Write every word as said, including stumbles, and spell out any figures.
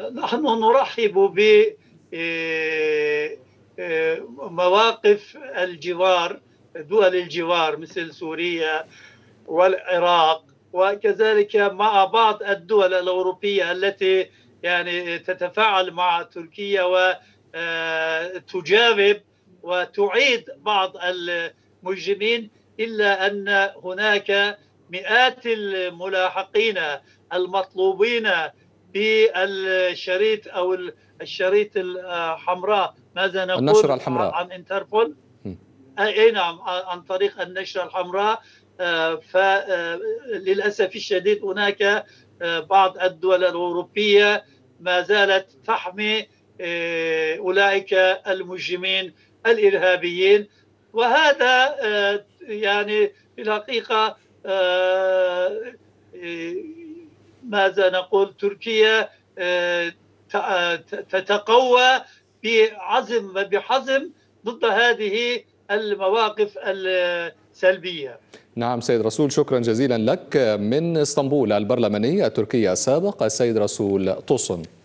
نحن نرحب بمواقف الجوار، دول الجوار مثل سوريا والعراق، وكذلك مع بعض الدول الأوروبية التي يعني تتفاعل مع تركيا وتجاوب وتعيد بعض المجرمين، إلا أن هناك مئات الملاحقين المطلوبين بالشريط أو الشريط الحمراء. ماذا نقول النشرة الحمراء عن انتربول؟ أي نعم، عن طريق النشرة الحمراء. فللأسف الشديد هناك بعض الدول الأوروبية ما زالت تحمي أولئك المجرمين الإرهابيين، وهذا يعني في الحقيقة ماذا نقول، تركيا تتقوى بعزم وبحزم ضد هذه المواقف السلبية. نعم سيد رسول، شكرا جزيلا لك. من اسطنبول البرلماني التركي السابق السيد رسول طوسن.